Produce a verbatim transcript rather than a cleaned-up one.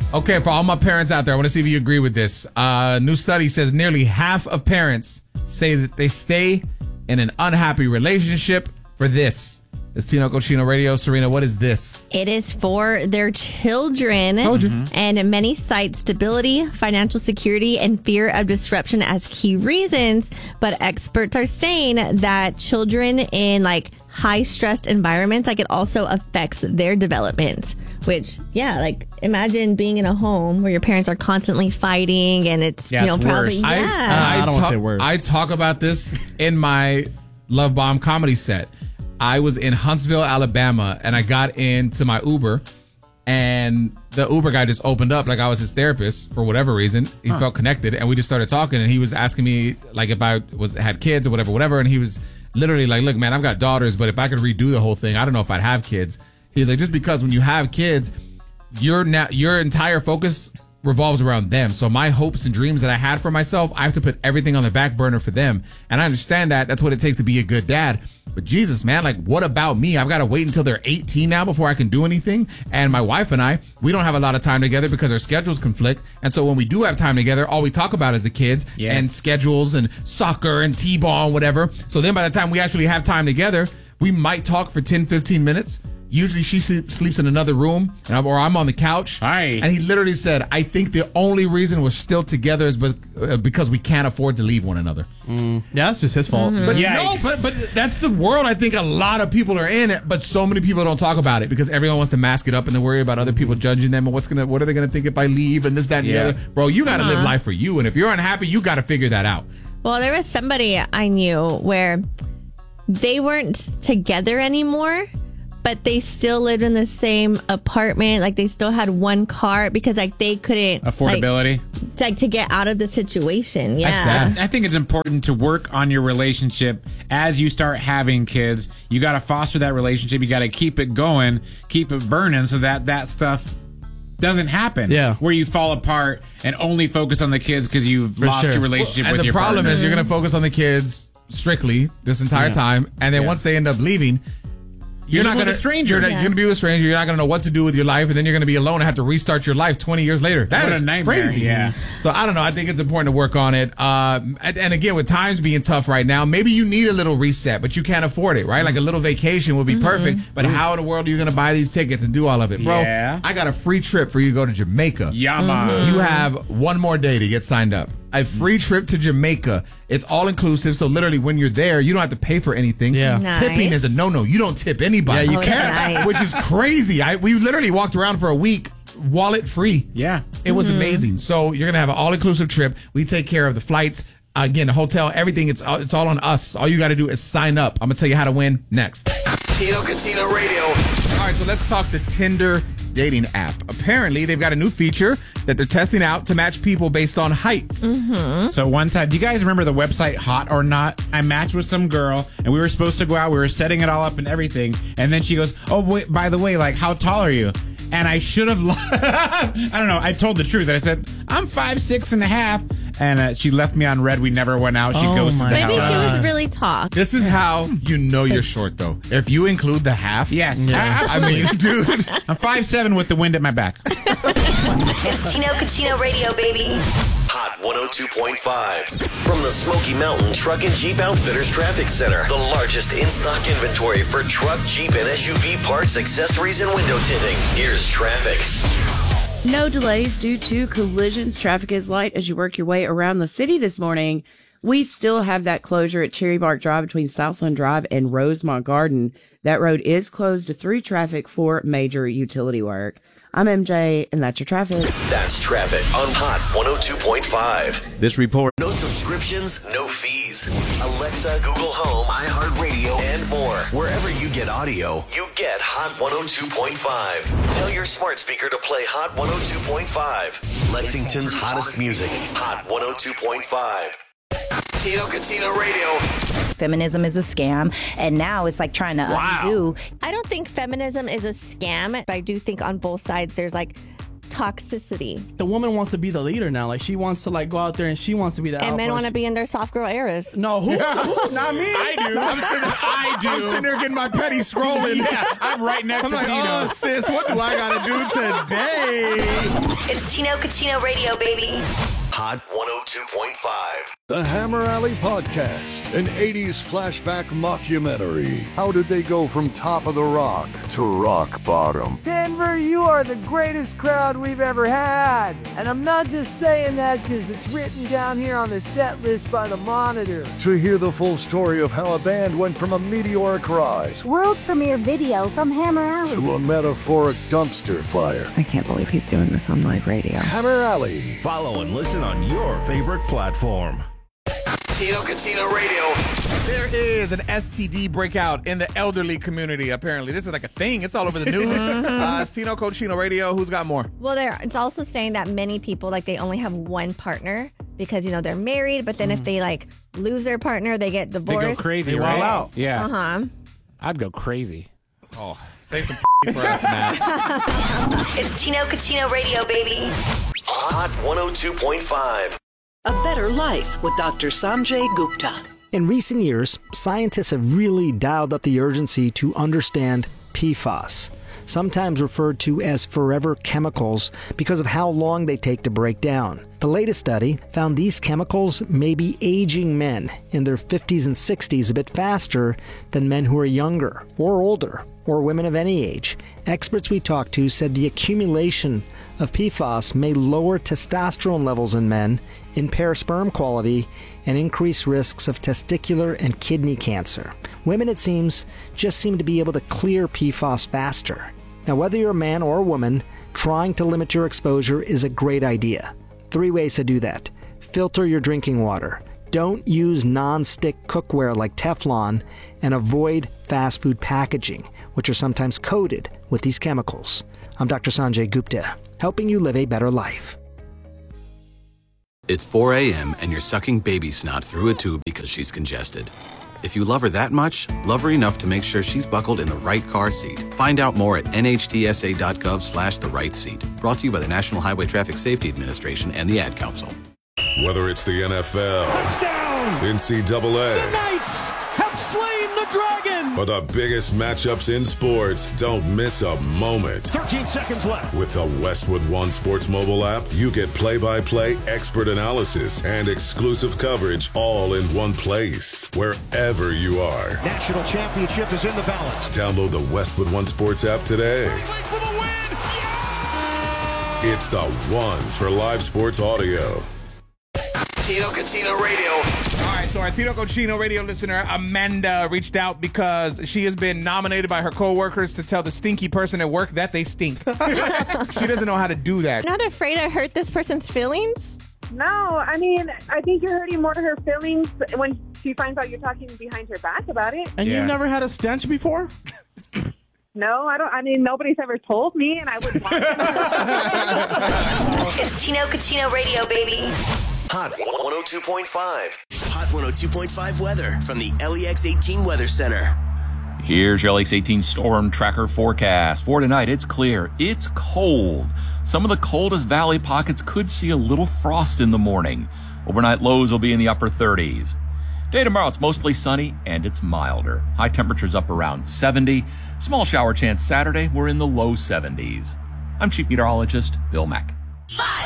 Okay, for all my parents out there, I want to see if you agree with this. A uh, new study says nearly half of parents say that they stay in an unhappy relationship for this. It's Tino Cochino Radio. Serena, what is this? It is for their children. Told you. And many cite stability, financial security, and fear of disruption as key reasons. But experts are saying that children in like high stressed environments, like it also affects their development. Which, yeah, like imagine being in a home where your parents are constantly fighting and it's, yeah, you know, it's probably, worse. yeah. I, I, I don't talk, want to say worse. I talk about this in my Love Bomb comedy set. I was in Huntsville, Alabama, and I got into my Uber, and the Uber guy just opened up like I was his therapist for whatever reason. He huh. felt connected, and we just started talking, and he was asking me like if I was had kids or whatever, whatever, and he was literally like, look, man, I've got daughters, but if I could redo the whole thing, I don't know if I'd have kids. He's like, just because when you have kids, your now your entire focus revolves around them. So my hopes and dreams that I had for myself, I have to put everything on the back burner for them. And I understand that. That's what it takes to be a good dad. But Jesus, man, like, what about me? I've got to wait until they're eighteen now before I can do anything. And my wife and I, we don't have a lot of time together because our schedules conflict. And so when we do have time together, all we talk about is the kids yeah. and schedules and soccer and T-ball and whatever. So then by the time we actually have time together, we might talk for ten, fifteen minutes. Usually she sleeps in another room, and I'm, or I'm on the couch. Hi. And he literally said, I think the only reason we're still together is because we can't afford to leave one another. Mm. Yeah, that's just his fault. Mm-hmm. But Yikes. no, but, but that's the world I think a lot of people are in, but so many people don't talk about it because everyone wants to mask it up and they worry about other people judging them and what's gonna, what are they going to think if I leave and this, that, and yeah. the other. Bro, you got to uh-huh. live life for you, and if you're unhappy, you got to figure that out. Well, there was somebody I knew where they weren't together anymore, but they still lived in the same apartment. Like they still had one car because like they couldn't affordability, like, like to get out of the situation. Yeah, That's sad. I think it's important to work on your relationship as you start having kids. You got to foster that relationship. You got to keep it going, keep it burning, so that that stuff doesn't happen. Yeah, where you fall apart and only focus on the kids because you've For lost sure. your relationship well, with your partner. And the problem partner. is you're going to focus on the kids strictly this entire yeah. time, and then yeah. once they end up leaving, You're, You're not with gonna a stranger. You're, not, Yeah. you're gonna be with a stranger. You're not gonna know what to do with your life, and then you're gonna be alone and have to restart your life twenty years later. That What is a nightmare. crazy. Yeah. So I don't know. I think it's important to work on it. Uh, and, and again, with times being tough right now, maybe you need a little reset, but you can't afford it, right? Like a little vacation would be Mm-hmm. perfect. But how in the world are you gonna buy these tickets and do all of it, bro? Yeah. I got a free trip for you to go to Jamaica. Yama. Mm-hmm. You have one more day to get signed up. A free trip to Jamaica. It's all inclusive. So literally when you're there, you don't have to pay for anything. Yeah. Nice. Tipping is a no-no. You don't tip anybody. Yeah, you Oh, can't. nice. Which is crazy. I We literally walked around for a week wallet free. Yeah. It was Mm-hmm. amazing. So you're going to have an all-inclusive trip. We take care of the flights. Again, the hotel, everything. It's all, it's all on us. All you got to do is sign up. I'm going to tell you how to win next. Tino Cochino Radio. All right, so let's talk the Tinder dating app. Apparently, they've got a new feature that they're testing out to match people based on height. Mm-hmm. So one time, do you guys remember the website Hot or Not? I matched with some girl, and we were supposed to go out. We were setting it all up and everything. And then she goes, oh, wait, by the way, like, how tall are you? And I should have, I don't know, I told the truth. I said, I'm five, six and a half. And uh, she left me on red. We never went out. She Oh ghosted my the Maybe hell she out. was really tall. This is how you know you're short, though. If you include the half. Yes. Yeah. I, I mean, dude. I'm five seven with the wind at my back. It's Tino Cochino Radio, baby. Hot one oh two point five. From the Smoky Mountain Truck and Jeep Outfitters Traffic Center. The largest in-stock inventory for truck, Jeep, and S U V parts, accessories, and window tinting. Here's traffic. No delays due to collisions. Traffic is light as you work your way around the city this morning. We still have that closure at Cherry Bark Drive between Southland Drive and Rosemont Garden. That road is closed to through traffic for major utility work. I'm M J, and that's your traffic. That's traffic on Hot one oh two point five. This report. No subscriptions, no fees. Alexa, Google Home, iHeartRadio, and more. Wherever you get audio, you get Hot one oh two point five. Tell your smart speaker to play Hot one oh two point five. Lexington's hottest music. Hot one oh two point five. Tino Cochino Radio. Feminism is a scam, and now it's like trying to Wow. undo. I don't think feminism is a scam, but I do think on both sides there's like toxicity. The woman wants to be the leader now. Like, she wants to like go out there and she wants to be the And alpha. men want to be in their soft girl eras. No, who? who? Not me. I do. I'm sitting, I do. I'm sitting there getting my petty scrolling. Yeah, I'm right next I'm to like, Tino. oh, sis, what do I got to do today? It's Tino Cucino Radio, baby. Hot one oh two point five. The Hammer Alley Podcast, an eighties flashback mockumentary. How did they go from top of the rock to rock bottom? Denver, you are the greatest crowd we've ever had. And I'm not just saying that because it's written down here on the set list by the Monitor. To hear the full story of how a band went from a meteoric rise world premiere video from Hammer Alley to a metaphoric dumpster fire. I can't believe he's doing this on live radio. Hammer Alley. Follow and listen on your favorite platform. Tino Cucino Radio. There is an S T D breakout in the elderly community, apparently. This is like a thing. It's all over the news. uh, it's Tino Cucino Radio. Who's got more? Well, there. It's also saying that many people, like, they only have one partner because, you know, they're married. But then mm. if they, like, lose their partner, they get divorced. They go crazy, they right? out. Yeah. Uh-huh. I'd go crazy. Oh, save some for us, Matt. It's Tino Cucino Radio, baby. Hot one oh two point five. A Better Life with Doctor Sanjay Gupta. In recent years, scientists have really dialed up the urgency to understand P FAS, sometimes referred to as forever chemicals because of how long they take to break down. The latest study found these chemicals may be aging men in their fifties and sixties a bit faster than men who are younger or older, or women of any age. Experts we talked to said the accumulation of P FAS may lower testosterone levels in men, impair sperm quality, and increase risks of testicular and kidney cancer. Women, it seems, just seem to be able to clear P FAS faster. Now, whether you're a man or a woman, trying to limit your exposure is a great idea. Three ways to do that. Filter your drinking water. Don't use non-stick cookware like Teflon, and avoid fast food packaging, which are sometimes coated with these chemicals. I'm Doctor Sanjay Gupta, helping you live a better life. It's four a.m. and you're sucking baby snot through a tube because she's congested. If you love her that much, love her enough to make sure she's buckled in the right car seat. Find out more at nhtsa.gov slash the right seat. Brought to you by the National Highway Traffic Safety Administration and the Ad Council. Whether it's the N F L, touchdown, N C double A, the Knights have slain the dragon, or the biggest matchups in sports, don't miss a moment. thirteen seconds left. With the Westwood One Sports mobile app, you get play-by-play expert analysis and exclusive coverage all in one place, wherever you are. National championship is in the balance. Download the Westwood One Sports app today. For the win. Yeah! It's the one for live sports audio. Tino Cucino Radio. All right, so our Tino Cucino Radio listener, Amanda, reached out because she has been nominated by her coworkers to tell the stinky person at work that they stink. She doesn't know how to do that. Not afraid to hurt this person's feelings? No, I mean, I think you're hurting more to her feelings when she finds out you're talking behind her back about it. And Yeah. you've never had a stench before? No, I don't. I mean, nobody's ever told me, and I would want to. It's Tino Cucino Radio, baby. Hot one oh two point five. Hot one oh two point five weather from the L E X eighteen Weather Center. Here's your L E X eighteen Storm Tracker forecast. For tonight, it's clear. It's cold. Some of the coldest valley pockets could see a little frost in the morning. Overnight lows will be in the upper thirties. Day tomorrow, it's mostly sunny and it's milder. High temperatures up around seventy. Small shower chance Saturday, we're in the low seventies. I'm Chief Meteorologist Bill Mack. Five.